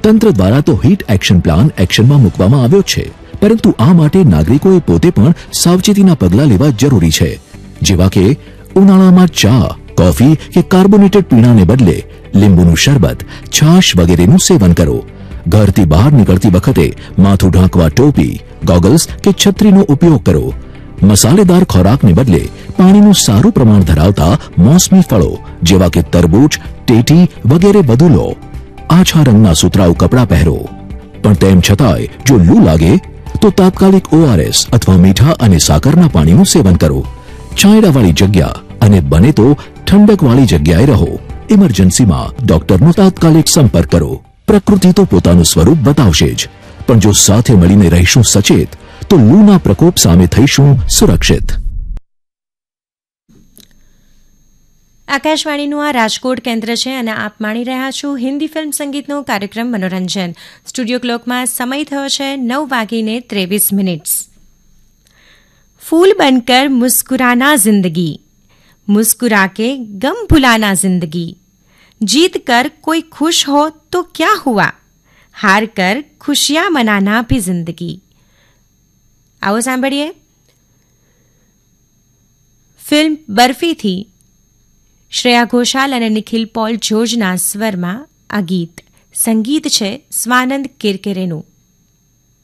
તંત્ર દ્વારા તો હીટ એક્શન પ્લાન એક્શનમાં મૂકવામાં આવ્યો છે, પરંતુ આ માટે નાગરિકોએ પોતે પણ સાવચેતીના પગલાં લેવા જરૂરી છે, જેવા કે ઉનાળામાં ચા, કોફી કે કાર્બોનેટેડ પીણાને બદલે લીંબુનું શરબત, છાશ વગેરેનું સેવન કરો. ઘરથી બહાર નીકળતી વખતે માથું ઢાંકવા ટોપી, ગોગલ્સ કે છત્રીનો ઉપયોગ કરો. મસાલેદાર ખોરાકને બદલે પાણીનું સારું પ્રમાણ ધરાવતા મોસમી ફળો જેવા કે તરબૂચ, ટેટી વગેરે વધુ લો. આછા રંગના સુતરાઉ કપડાં પહેરો. પણ તેમ છતાંય જો લૂ લાગે તો તાત્કાલિક ORS અથવા મીઠા અને સાકરના પાણીનું સેવન કરો. છાંયડાવાળી જગ્યા અને બને તો ઠંડકવાળી જગ્યાએ રહો. ઇમરજન્સીમાં ડોક્ટરનો તાત્કાલિક સંપર્ક કરો. પ્રકૃતિ તો પોતાનું સ્વરૂપ બતાવશે જ, પણ જો સાથે મળીને રહીશું સચેત તો લૂના પ્રકોપ સામે થઈશું સુરક્ષિત. આકાશવાણીનું આ રાજકોટ કેન્દ્ર છે અને આપ માણી રહ્યા છો હિન્દી ફિલ્મ સંગીતનો કાર્યક્રમ મનોરંજન. સ્ટુડિયો ક્લોકમાં સમય થયો છે 9:23. ફૂલ બનકર મુસ્कुराना जिंदगी, मुस्कुरा के गम भुलाना जिंदगी, जीत कर कोई खुश हो तो क्या हुआ, हार कर खुशियां मनाना भी जिंदगी. आओ સાંભળીએ ફિલ્મ બર્ફીથી શ્રેયા ઘોષાલ અને નિખિલ પોલ જોર્જના સ્વરમાં આ ગીત. સંગીત છે સ્વાનંદ કિરકિરેનું.